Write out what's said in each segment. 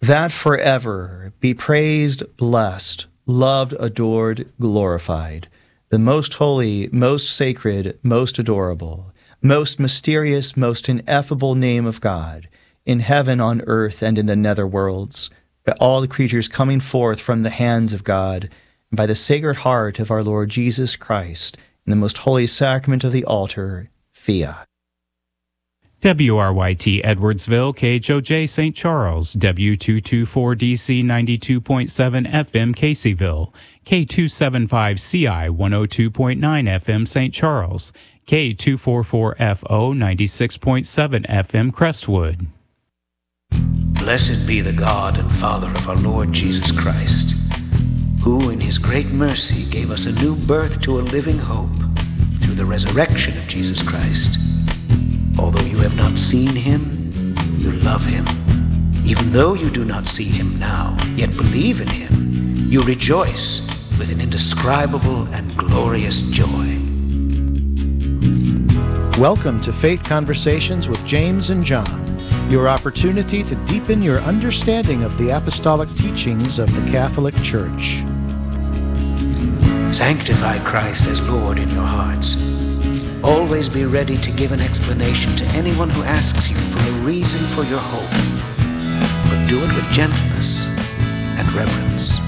that forever be praised, blessed, loved, adored, glorified, the most holy, most sacred, most adorable, most mysterious, most ineffable name of God, in heaven, on earth, and in the nether worlds, by all the creatures coming forth from the hands of God, and by the Sacred Heart of our Lord Jesus Christ, in the most holy sacrament of the altar, Fiat. WRYT Edwardsville, KHOJ St. Charles, W224DC 92.7 FM Caseyville, K275CI 102.9 FM St. Charles, K244FO 96.7 FM Crestwood. Blessed be the God and Father of our Lord Jesus Christ, who in his great mercy gave us a new birth to a living hope through the resurrection of Jesus Christ. Although you have not seen him, you love him. Even though you do not see him now, yet believe in him, you rejoice with an indescribable and glorious joy. Welcome to Faith Conversations with James and John, your opportunity to deepen your understanding of the apostolic teachings of the Catholic Church. Sanctify Christ as Lord in your hearts. Always be ready to give an explanation to anyone who asks you for a reason for your hope, but do it with gentleness and reverence.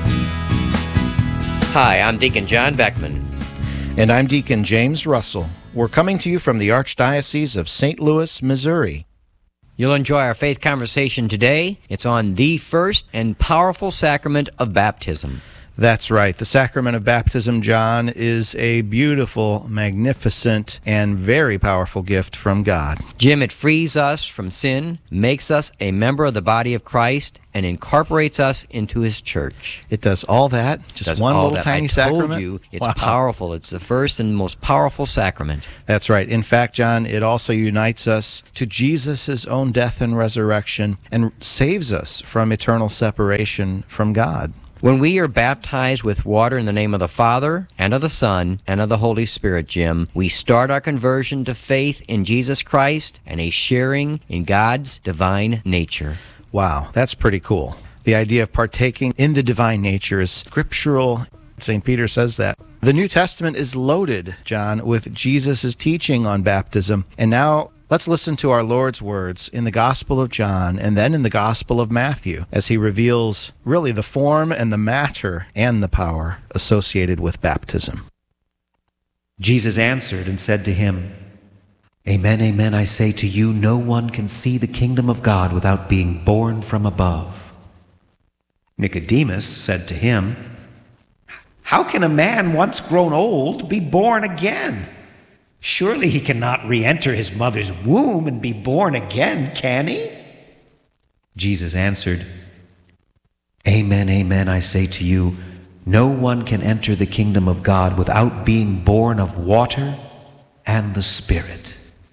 Hi, I'm Deacon John Beckman. And I'm Deacon James Russell. We're coming to you from the Archdiocese of St. Louis, Missouri. You'll enjoy our faith conversation today. It's on the first and powerful sacrament of baptism. That's right. The sacrament of baptism, John, is a beautiful, magnificent, and very powerful gift from God. Jim, it frees us from sin, makes us a member of the body of Christ, and incorporates us into his church. It does all that? Just one little tiny sacrament? I told you, it's powerful. It's the first and most powerful sacrament. That's right. In fact, John, it also unites us to Jesus' own death and resurrection and saves us from eternal separation from God. When we are baptized with water in the name of the Father, and of the Son, and of the Holy Spirit, Jim, we start our conversion to faith in Jesus Christ and a sharing in God's divine nature. Wow, that's pretty cool. The idea of partaking in the divine nature is scriptural. St. Peter says that. The New Testament is loaded, John, with Jesus' teaching on baptism. And now let's listen to our Lord's words in the Gospel of John and then in the Gospel of Matthew as he reveals really the form and the matter and the power associated with baptism. Jesus answered and said to him, Amen, amen, I say to you, no one can see the kingdom of God without being born from above. Nicodemus said to him, How can a man once grown old be born again? Surely he cannot re-enter his mother's womb and be born again, can he? Jesus answered, Amen, amen, I say to you, no one can enter the kingdom of God without being born of water and the Spirit.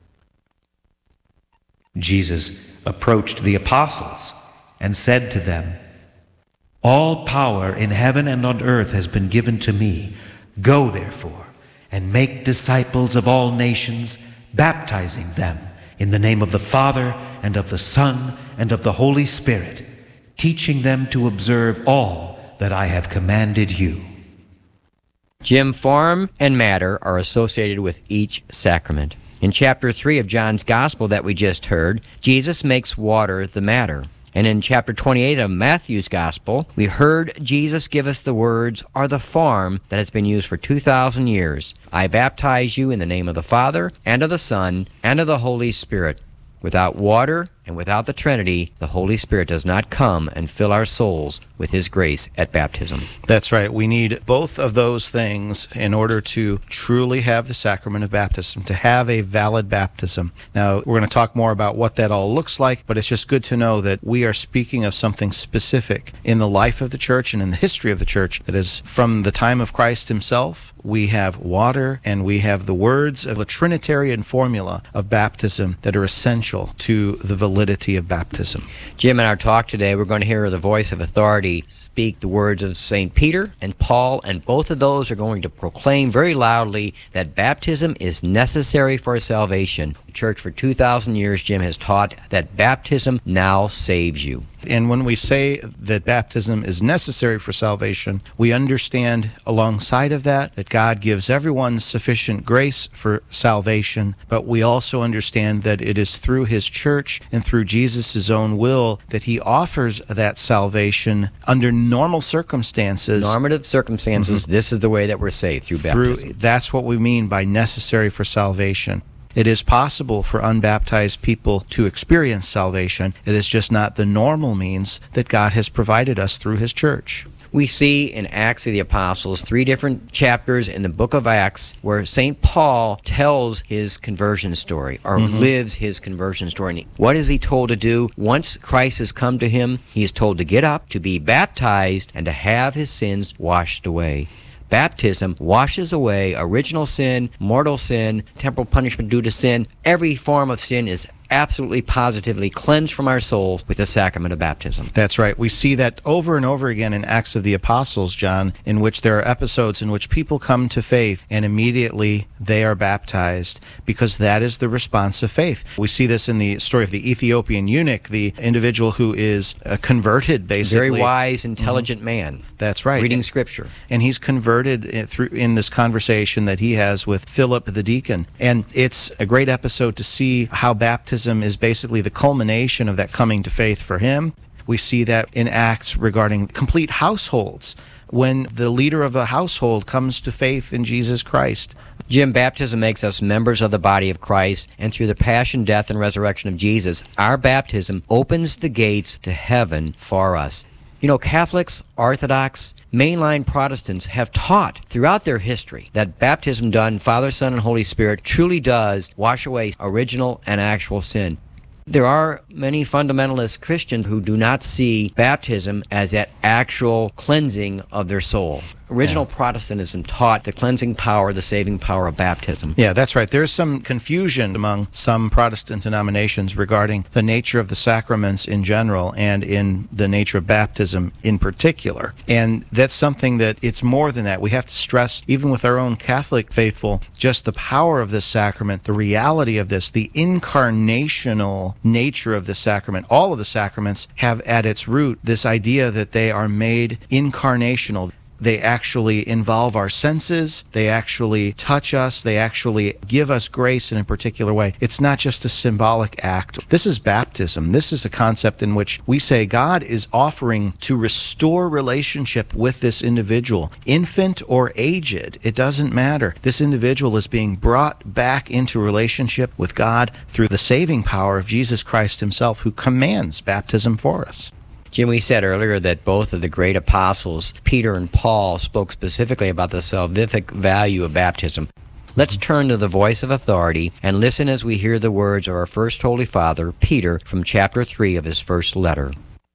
Jesus approached the apostles and said to them, All power in heaven and on earth has been given to me. Go, therefore, and make disciples of all nations, baptizing them in the name of the Father and of the Son and of the Holy Spirit, teaching them to observe all that I have commanded you. Jim, form and matter are associated with each sacrament. In chapter 3 of John's Gospel that we just heard, Jesus makes water the matter. And in chapter 28 of Matthew's Gospel, we heard Jesus give us the words or the form that has been used for 2,000 years. I baptize you in the name of the Father, and of the Son, and of the Holy Spirit. Without water and without the Trinity, the Holy Spirit does not come and fill our souls with His grace at baptism. That's right. We need both of those things in order to truly have the sacrament of baptism, to have a valid baptism. Now, we're going to talk more about what that all looks like, but it's just good to know that we are speaking of something specific in the life of the church and in the history of the church that is from the time of Christ Himself. We have water and we have the words of the Trinitarian formula of baptism that are essential to the validity of baptism. Jim, in our talk today, we're going to hear the voice of authority speak the words of St. Peter and Paul, and both of those are going to proclaim very loudly that baptism is necessary for salvation. The church for 2,000 years, Jim, has taught that baptism now saves you. And when we say that baptism is necessary for salvation, we understand alongside of that God gives everyone sufficient grace for salvation, but we also understand that it is through his church and through Jesus' own will that he offers that salvation under normal circumstances. Normative circumstances, this is the way that we're saved, through baptism. That's what we mean by necessary for salvation. It is possible for unbaptized people to experience salvation. It is just not the normal means that God has provided us through his church. We see in Acts of the Apostles 3 different chapters in the book of Acts where St. Paul tells his conversion story, or lives his conversion story. And what is he told to do? Once Christ has come to him, he is told to get up, to be baptized, and to have his sins washed away. Baptism washes away original sin, mortal sin, temporal punishment due to sin. Every form of sin is absolutely positively cleansed from our souls with the sacrament of baptism. That's right. We see that over and over again in Acts of the Apostles, John, in which there are episodes in which people come to faith and immediately they are baptized, because that is the response of faith. We see this in the story of the Ethiopian eunuch, the individual who is converted, basically. Very wise, intelligent man. That's right. Reading Scripture. And he's converted in this conversation that he has with Philip the deacon. And it's a great episode to see how baptism is basically the culmination of that coming to faith for him. We see that in Acts regarding complete households, when the leader of the household comes to faith in Jesus Christ. Jim, baptism makes us members of the body of Christ, and through the passion, death, and resurrection of Jesus, our baptism opens the gates to heaven for us. You know, Catholics, Orthodox, mainline Protestants have taught throughout their history that baptism done, Father, Son, and Holy Spirit, truly does wash away original and actual sin. There are many fundamentalist Christians who do not see baptism as that actual cleansing of their soul. Original Protestantism taught the cleansing power, the saving power of baptism. Yeah, that's right. There's some confusion among some Protestant denominations regarding the nature of the sacraments in general and in the nature of baptism in particular. And that's something that it's more than that. We have to stress, even with our own Catholic faithful, just the power of this sacrament, the reality of this, the incarnational nature of this sacrament. All of the sacraments have at its root this idea that they are made incarnational. They actually involve our senses, they actually touch us, they actually give us grace in a particular way. It's not just a symbolic act. This is baptism. This is a concept in which we say God is offering to restore relationship with this individual, infant or aged. It doesn't matter. This individual is being brought back into relationship with God through the saving power of Jesus Christ himself, who commands baptism for us. Jim, we said earlier that both of the great apostles, Peter and Paul, spoke specifically about the salvific value of baptism. Let's turn to the voice of authority and listen as we hear the words of our first Holy Father, Peter, from chapter 3 of his first letter.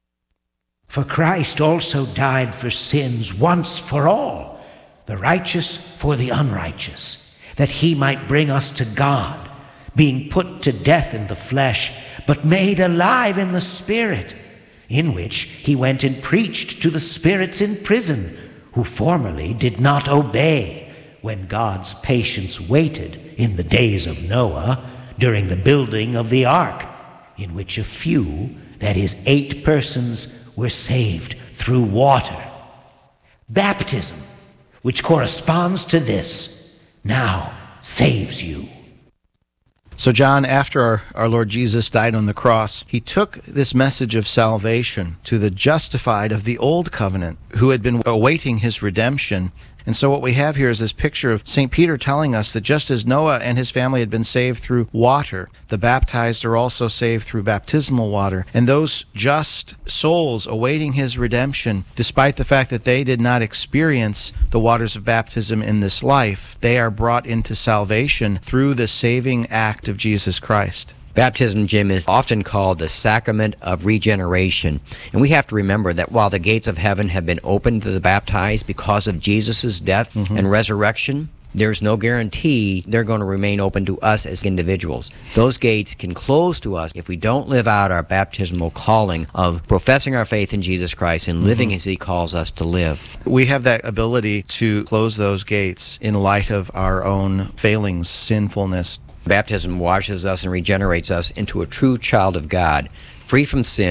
For Christ also died for sins once for all, the righteous for the unrighteous, that he might bring us to God, being put to death in the flesh, but made alive in the Spirit, in which he went and preached to the spirits in prison, who formerly did not obey, when God's patience waited in the days of Noah, during the building of the ark, in which a few, that is 8 persons, were saved through water. Baptism, which corresponds to this, now saves you. So John, after our Lord Jesus died on the cross, he took this message of salvation to the justified of the old covenant who had been awaiting his redemption. And so what we have here is this picture of St. Peter telling us that just as Noah and his family had been saved through water, the baptized are also saved through baptismal water. And those just souls awaiting his redemption, despite the fact that they did not experience the waters of baptism in this life, they are brought into salvation through the saving act of Jesus Christ. Baptism, Jim, is often called the sacrament of regeneration. And we have to remember that while the gates of heaven have been opened to the baptized because of Jesus' death and resurrection, there's no guarantee they're going to remain open to us as individuals. Those gates can close to us if we don't live out our baptismal calling of professing our faith in Jesus Christ and living as he calls us to live. We have that ability to close those gates in light of our own failings, sinfulness. Baptism washes us and regenerates us into a true child of God, free from sin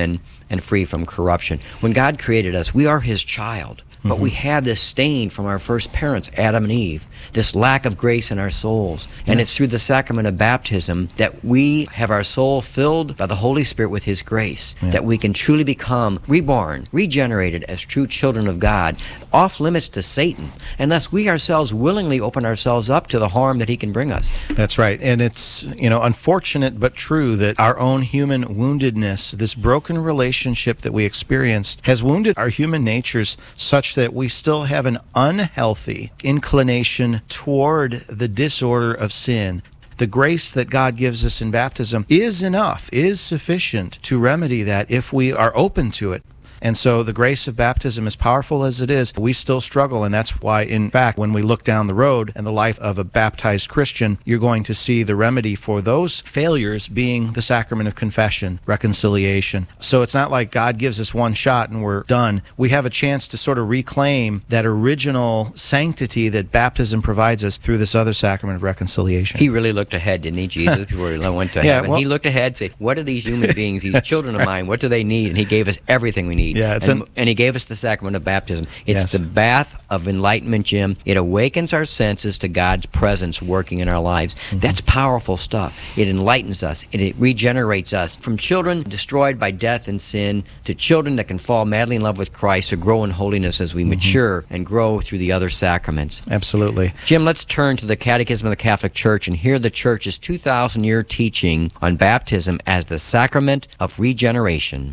and free from corruption. When God created us, we are his child. But we have this stain from our first parents, Adam and Eve, this lack of grace in our souls. And it's through the sacrament of baptism that we have our soul filled by the Holy Spirit with his grace, that we can truly become reborn, regenerated as true children of God, off limits to Satan, unless we ourselves willingly open ourselves up to the harm that he can bring us. That's right. And it's, unfortunate but true that our own human woundedness, this broken relationship that we experienced, has wounded our human natures such that we still have an unhealthy inclination toward the disorder of sin. The grace that God gives us in baptism is enough, is sufficient to remedy that if we are open to it. And so the grace of baptism, as powerful as it is, we still struggle. And that's why, in fact, when we look down the road and the life of a baptized Christian, you're going to see the remedy for those failures being the sacrament of confession, reconciliation. So it's not like God gives us one shot and we're done. We have a chance to sort of reclaim that original sanctity that baptism provides us through this other sacrament of reconciliation. He really looked ahead, didn't he, Jesus, before he went to heaven? Well, he looked ahead and said, what are these human beings, these children of mine, what do they need? And he gave us everything we need. Yeah, and he gave us the sacrament of baptism. It's the bath of enlightenment, Jim. It awakens our senses to God's presence working in our lives. That's powerful stuff. It enlightens us. It regenerates us from children destroyed by death and sin to children that can fall madly in love with Christ or grow in holiness as we mature and grow through the other sacraments. Absolutely. Jim, let's turn to the Catechism of the Catholic Church and hear the Church's 2,000-year teaching on baptism as the sacrament of regeneration.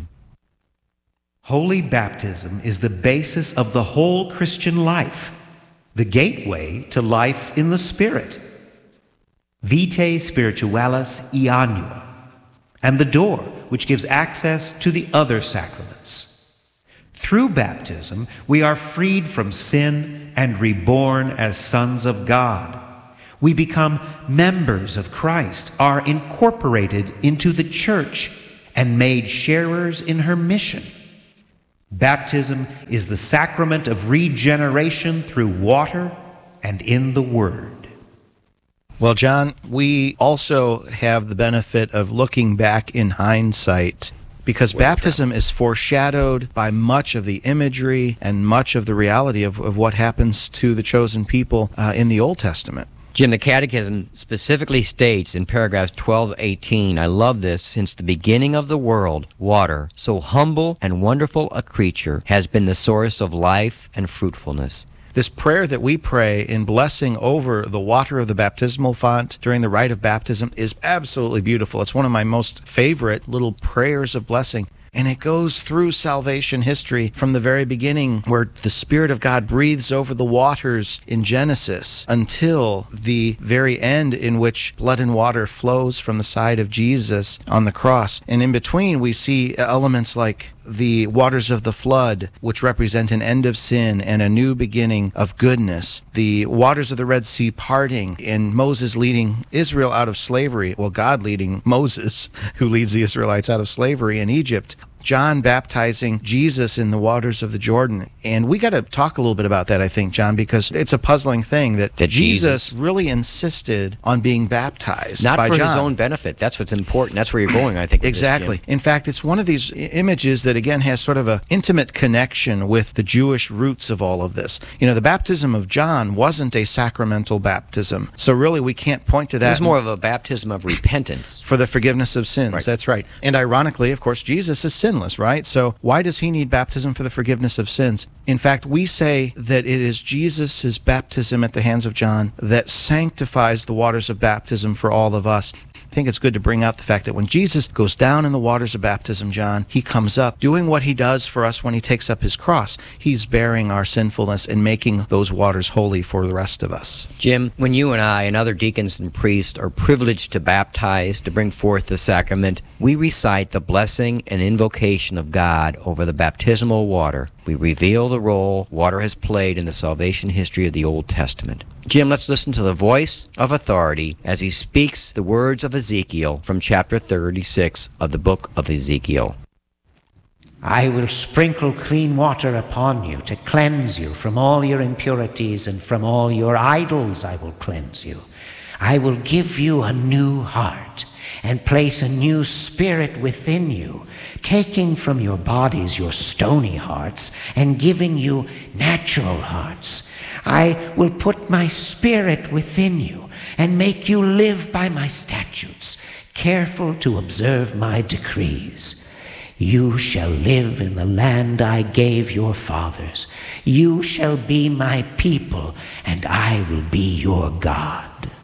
Holy baptism is the basis of the whole Christian life, the gateway to life in the Spirit. Vitae spiritualis annua, and the door which gives access to the other sacraments. Through baptism, we are freed from sin and reborn as sons of God. We become members of Christ, are incorporated into the Church, and made sharers in her mission. Baptism is the sacrament of regeneration through water and in the Word. Well, John, we also have the benefit of looking back in hindsight, because baptism is foreshadowed by much of the imagery and much of the reality of what happens to the chosen people in the Old Testament. Jim, the Catechism specifically states in paragraphs 12 to 18, I love this, since the beginning of the world, water, so humble and wonderful a creature, has been the source of life and fruitfulness. This prayer that we pray in blessing over the water of the baptismal font during the rite of baptism is absolutely beautiful. It's one of my most favorite little prayers of blessing. And it goes through salvation history from the very beginning, where the Spirit of God breathes over the waters in Genesis until the very end, in which blood and water flows from the side of Jesus on the cross. And in between, we see elements like the waters of the flood, which represent an end of sin and a new beginning of goodness. The waters of the Red Sea parting, and Moses leading Israel out of slavery. Well, God leading Moses, who leads the Israelites out of slavery in Egypt. John baptizing Jesus in the waters of the Jordan. And we got to talk a little bit about that, I think, John, because it's a puzzling thing that Jesus really insisted on being baptized Not by for John. his own benefit. That's what's important. That's where you're going, I think. Exactly. In fact, it's one of these images that, again, has sort of an intimate connection with the Jewish roots of all of this. You know, the baptism of John wasn't a sacramental baptism. So really, we can't point to that. It was more of a baptism of repentance. For the forgiveness of sins. Right. That's right. And ironically, of course, Jesus is sinless, right? So why does he need baptism for the forgiveness of sins? In fact, we say that it is Jesus' baptism at the hands of John that sanctifies the waters of baptism for all of us. I think it's good to bring out the fact that when Jesus goes down in the waters of baptism, John, he comes up doing what he does for us when he takes up his cross. He's bearing our sinfulness and making those waters holy for the rest of us. Jim, when you and I and other deacons and priests are privileged to baptize, to bring forth the sacrament, we recite the blessing and invocation of God over the baptismal water. We reveal the role water has played in the salvation history of the Old Testament. Jim, let's listen to the voice of authority as he speaks the words of Ezekiel from chapter 36 of the book of Ezekiel. I will sprinkle clean water upon you to cleanse you from all your impurities, and from all your idols I will cleanse you. I will give you a new heart, and place a new spirit within you, taking from your bodies your stony hearts and giving you natural hearts. I will put my spirit within you and make you live by my statutes, careful to observe my decrees. You shall live in the land I gave your fathers. You shall be my people, and I will be your God.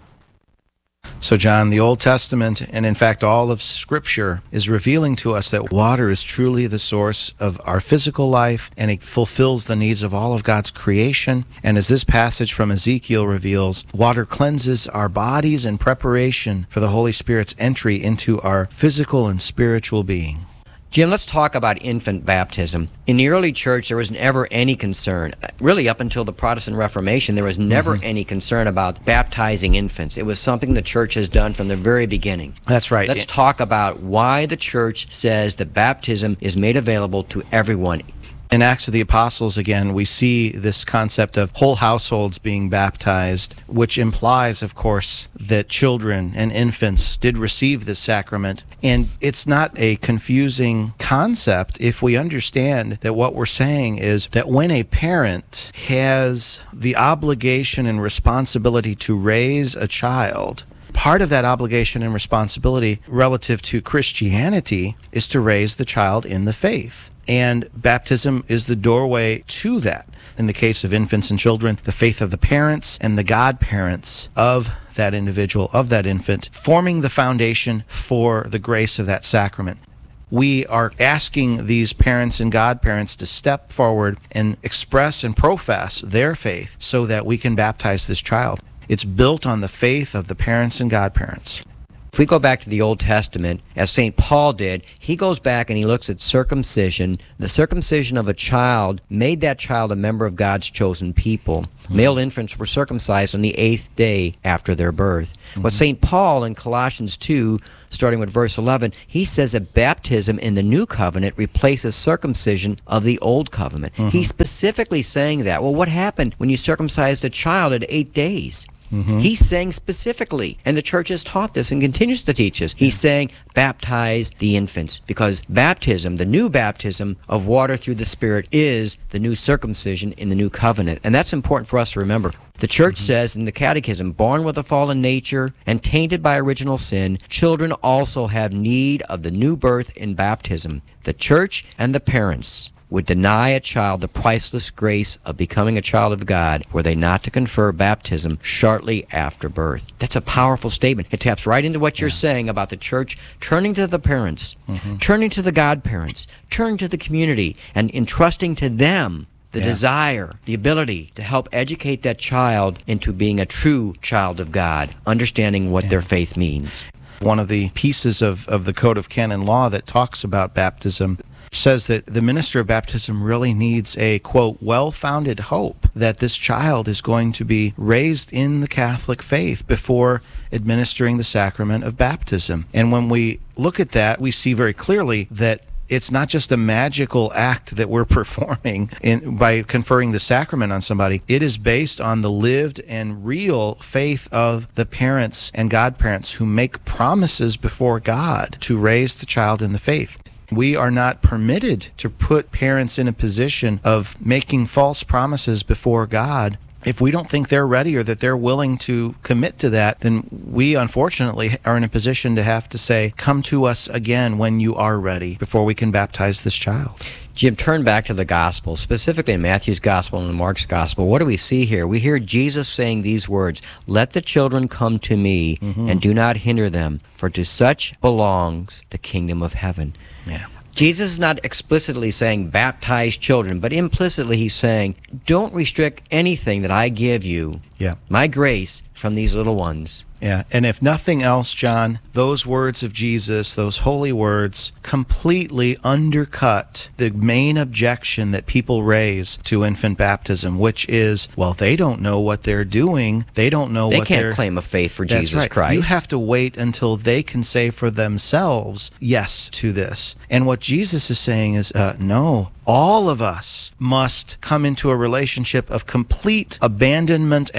So, John, the Old Testament, and in fact all of Scripture, is revealing to us that water is truly the source of our physical life, and it fulfills the needs of all of God's creation. And as this passage from Ezekiel reveals, water cleanses our bodies in preparation for the Holy Spirit's entry into our physical and spiritual being. Jim, let's talk about infant baptism. In the early church, there was never any concern. Really, up until the Protestant Reformation, there was never any concern about baptizing infants. It was something the church has done from the very beginning. That's right. Let's talk about why the church says that baptism is made available to everyone. In Acts of the Apostles, again, we see this concept of whole households being baptized, which implies, of course, that children and infants did receive this sacrament. And it's not a confusing concept if we understand that what we're saying is that when a parent has the obligation and responsibility to raise a child, part of that obligation and responsibility relative to Christianity is to raise the child in the faith. And baptism is the doorway to that. In the case of infants and children, the faith of the parents and the godparents of that individual, of that infant, forming the foundation for the grace of that sacrament. We are asking these parents and godparents to step forward and express and profess their faith so that we can baptize this child. It's built on the faith of the parents and godparents. If we go back to the Old Testament, as St. Paul did, he goes back and he looks at circumcision. The circumcision of a child made that child a member of God's chosen people. Male infants were circumcised on the 8th day after their birth. But St. Paul in Colossians 2, starting with verse 11, he says that baptism in the new covenant replaces circumcision of the old covenant. He's specifically saying that. Well, what happened when you circumcised a child at 8 days? He's saying specifically, and the church has taught this and continues to teach us, he's saying baptize the infants, because baptism, the new baptism of water through the Spirit, is the new circumcision in the new covenant. And that's important for us to remember. The church says in the Catechism, born with a fallen nature and tainted by original sin, children also have need of the new birth in baptism. The church and the parents would deny a child the priceless grace of becoming a child of God were they not to confer baptism shortly after birth. That's a powerful statement. It taps right into what you're saying about the church turning to the parents, turning to the godparents, turning to the community, and entrusting to them the desire, the ability to help educate that child into being a true child of God, understanding what their faith means. One of the pieces of the Code of Canon Law that talks about baptism says that the minister of baptism really needs a, quote, well-founded hope that this child is going to be raised in the Catholic faith before administering the sacrament of baptism. And when we look at that, we see very clearly that it's not just a magical act that we're performing by conferring the sacrament on somebody. It is based on the lived and real faith of the parents and godparents who make promises before God to raise the child in the faith. We are not permitted to put parents in a position of making false promises before God. If we don't think they're ready or that they're willing to commit to that, then we unfortunately are in a position to have to say, come to us again when you are ready, before we can baptize this child. Jim, turn back to the Gospel, specifically in Matthew's Gospel and Mark's Gospel. What do we see here? We hear Jesus saying these words, "Let the children come to me, and do not hinder them, for to such belongs the kingdom of heaven." Yeah. Jesus is not explicitly saying baptize children, but implicitly he's saying don't restrict anything that I give you, my grace, from these little ones. Yeah, and if nothing else, John, those words of Jesus, those holy words, completely undercut the main objection that people raise to infant baptism, which is, well, they don't know what they're doing. They don't know they what can't claim a faith for That's Jesus right. Christ. You have to wait until they can say for themselves yes to this. And what Jesus is saying is, no, all of us must come into a relationship of complete abandonment and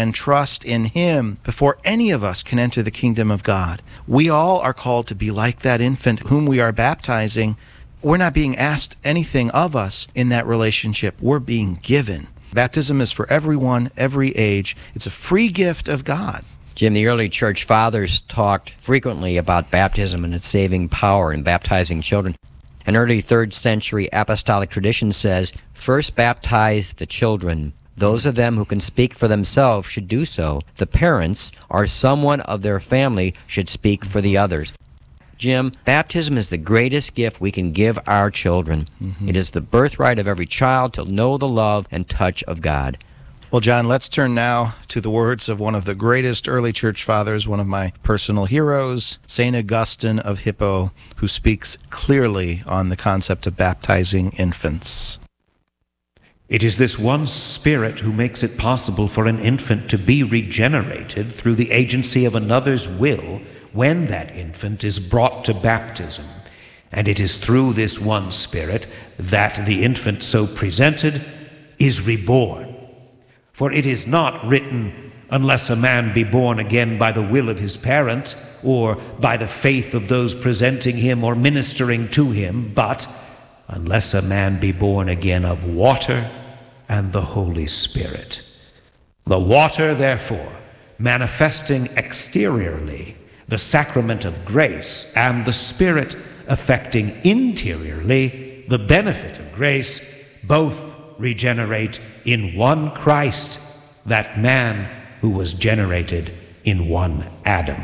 and trust in Him before any of us can enter the kingdom of God. We all are called to be like that infant whom we are baptizing. We're not being asked anything of us in that relationship. We're being given. Baptism is for everyone, every age. It's a free gift of God. Jim, the early church fathers talked frequently about baptism and its saving power in baptizing children. An early 3rd century apostolic tradition says, "First baptize the children. Those of them who can speak for themselves should do so. The parents or someone of their family should speak for the others." Jim, baptism is the greatest gift we can give our children. It is the birthright of every child to know the love and touch of God. Well, John, let's turn now to the words of one of the greatest early church fathers, one of my personal heroes, St. Augustine of Hippo, who speaks clearly on the concept of baptizing infants. It is this one Spirit who makes it possible for an infant to be regenerated through the agency of another's will when that infant is brought to baptism. And it is through this one Spirit that the infant so presented is reborn. For it is not written, "Unless a man be born again by the will of his parent, or by the faith of those presenting him or ministering to him," but "unless a man be born again of water and the Holy Spirit." The water, therefore, manifesting exteriorly the sacrament of grace, and the Spirit affecting interiorly the benefit of grace, both regenerate in one Christ, that man who was generated in one Adam.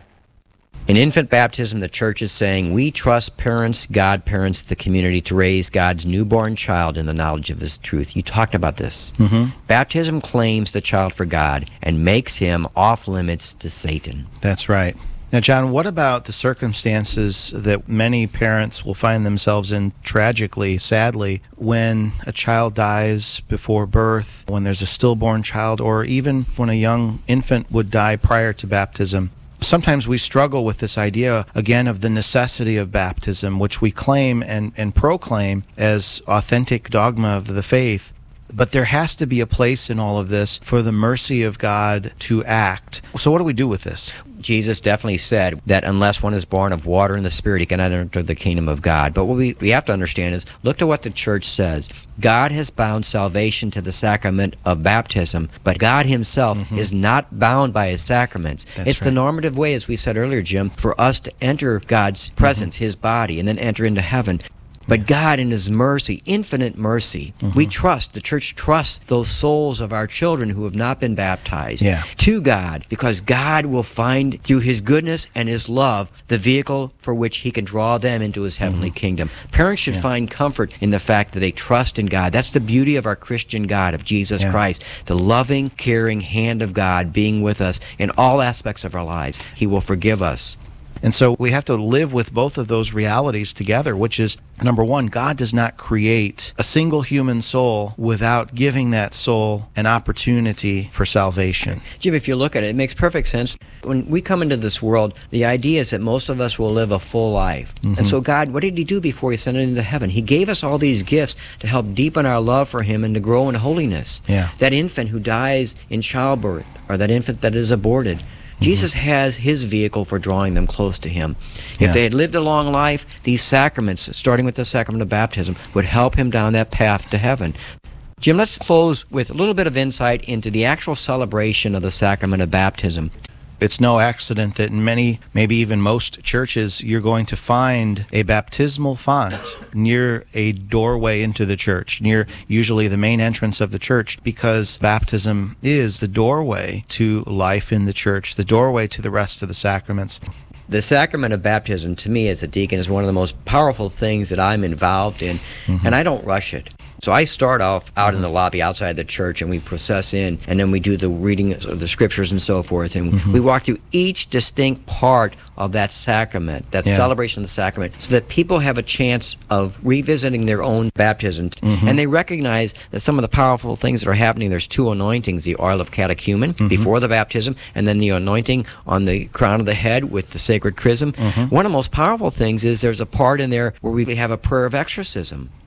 In infant baptism, the church is saying we trust parents, godparents, the community to raise God's newborn child in the knowledge of His truth. You talked about this. Baptism claims the child for God and makes him off limits to Satan. That's right. Now, John, what about the circumstances that many parents will find themselves in tragically, sadly, when a child dies before birth, when there's a stillborn child, or even when a young infant would die prior to baptism? Sometimes we struggle with this idea, again, of the necessity of baptism, which we claim and proclaim as authentic dogma of the faith. But there has to be a place in all of this for the mercy of God to act. So what do we do with this? Jesus definitely said that unless one is born of water and the Spirit, he cannot enter the kingdom of God. But what we have to understand is, look to what the church says. God has bound salvation to the sacrament of baptism, but God Himself is not bound by His sacraments. It's the normative way, as we said earlier, Jim, for us to enter God's presence, His body, and then enter into heaven. But God in His mercy, infinite mercy, we trust, the church trusts those souls of our children who have not been baptized to God, because God will find through His goodness and His love the vehicle for which He can draw them into His heavenly kingdom. Parents should find comfort in the fact that they trust in God. That's the beauty of our Christian God, of Jesus Christ, the loving, caring hand of God being with us in all aspects of our lives. He will forgive us. And so we have to live with both of those realities together, which is, number one, God does not create a single human soul without giving that soul an opportunity for salvation. Jim, if you look at it, it makes perfect sense. When we come into this world, the idea is that most of us will live a full life. And so God, what did He do before He sent it into heaven? He gave us all these gifts to help deepen our love for Him and to grow in holiness. That infant who dies in childbirth, or that infant that is aborted, Jesus has His vehicle for drawing them close to Him. If they had lived a long life, these sacraments, starting with the sacrament of baptism, would help him down that path to heaven. Jim, let's close with a little bit of insight into the actual celebration of the sacrament of baptism. It's no accident that in many, maybe even most churches, you're going to find a baptismal font near a doorway into the church, near usually the main entrance of the church, because baptism is the doorway to life in the church, the doorway to the rest of the sacraments. The sacrament of baptism, to me as a deacon, is one of the most powerful things that I'm involved in, and I don't rush it. So I start off out in the lobby outside the church, and we process in, and then we do the reading of the scriptures and so forth, and we walk through each distinct part of that sacrament, that celebration of the sacrament, so that people have a chance of revisiting their own baptisms, and they recognize that some of the powerful things that are happening, there's two anointings, the oil of catechumen before the baptism, and then the anointing on the crown of the head with the sacred chrism. One of the most powerful things is there's a part in there where we have a prayer of exorcism.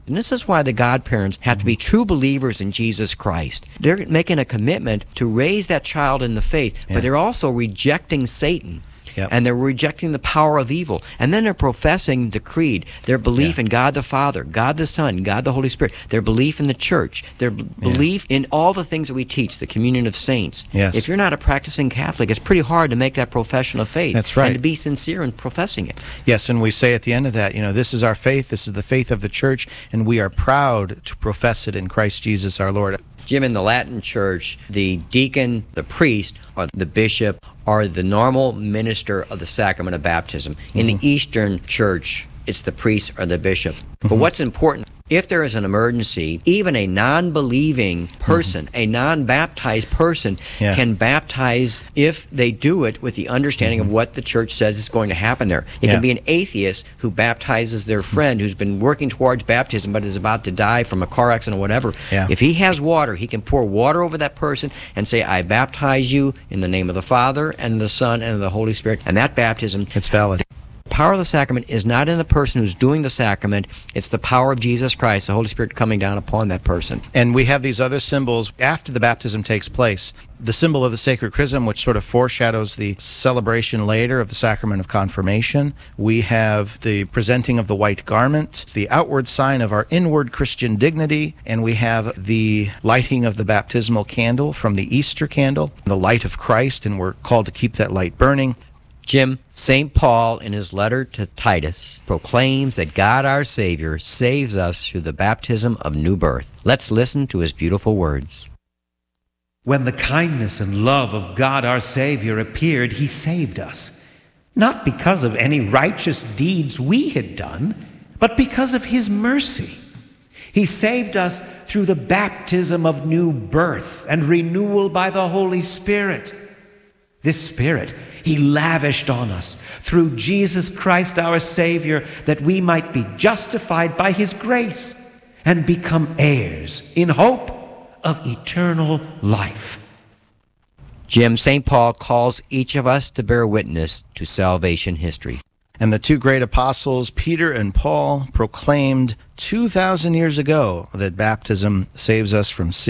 And this is why the godparents have to be true believers in Jesus Christ. They're making a commitment to raise that child in the faith, but they're also rejecting Satan. Yep. And they're rejecting the power of evil. And then they're professing the creed, their belief in God the Father, God the Son, God the Holy Spirit, their belief in the church, their belief in all the things that we teach, the communion of saints. Yes. If you're not a practicing Catholic, it's pretty hard to make that profession of faith. That's right. And to be sincere in professing it. Yes, and we say at the end of that, this is our faith, this is the faith of the church, and we are proud to profess it in Christ Jesus our Lord. Jim, in the Latin Church, the deacon, the priest, or the bishop are the normal minister of the sacrament of baptism. In the Eastern Church, it's the priest or the bishop. But what's important, if there is an emergency, even a non-believing person, a non-baptized person can baptize if they do it with the understanding of what the church says is going to happen there. It can be an atheist who baptizes their friend who's been working towards baptism but is about to die from a car accident or whatever. If he has water, he can pour water over that person and say, I baptize you in the name of the Father and the Son and the Holy Spirit. And that baptism, it's valid. The power of the sacrament is not in the person who's doing the sacrament. It's the power of Jesus Christ, the Holy Spirit coming down upon that person. And we have these other symbols after the baptism takes place. The symbol of the sacred chrism, which sort of foreshadows the celebration later of the sacrament of confirmation. We have the presenting of the white garment. It's the outward sign of our inward Christian dignity. And we have the lighting of the baptismal candle from the Easter candle, the light of Christ, and we're called to keep that light burning. Jim, St. Paul, in his letter to Titus, proclaims that God our Savior saves us through the baptism of new birth. Let's listen to his beautiful words. When the kindness and love of God our Savior appeared, he saved us, not because of any righteous deeds we had done, but because of his mercy. He saved us through the baptism of new birth and renewal by the Holy Spirit. This Spirit he lavished on us through Jesus Christ our Savior, that we might be justified by his grace and become heirs in hope of eternal life. Jim, St. Paul calls each of us to bear witness to salvation history. And the two great apostles, Peter and Paul, proclaimed 2,000 years ago that baptism saves us from sin.